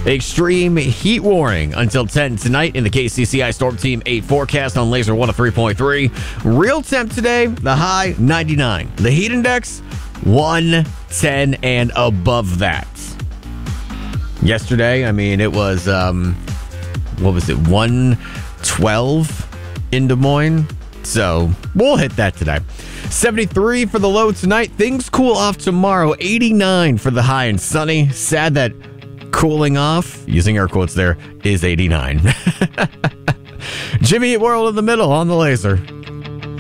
Extreme heat warning until 10 tonight in the KCCI Storm Team 8 forecast on Laser 103.3. Real temp today, the high 99. The heat index 110 and above that. Yesterday, it was, 112 in Des Moines? So we'll hit that today. 73 for the low tonight. Things cool off tomorrow. 89 for the high and sunny. Sad that cooling off, using air quotes there, is 89. Jimmy Eat World in the middle on the Laser.